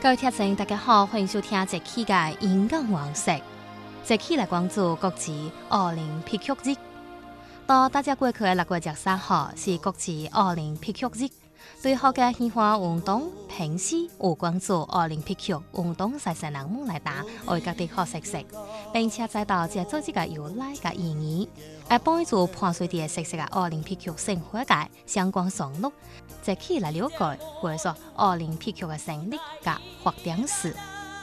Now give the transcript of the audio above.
各位听众，大家好，欢迎收听这期嘅演讲往事。这期来关注国际奧林匹克日。到大家过去嘅6月13號是國際奧林匹克日，對學嘅喜歡運動平時有關注奧林匹克運動賽事人們來打，為各地好熟悉，並且知道這組織嘅由來嘅意義，而幫助判斷啲熟悉嘅奧林匹克生活嘅相關項目，這期來了解或者說奧林匹克嘅成立嘅發展史。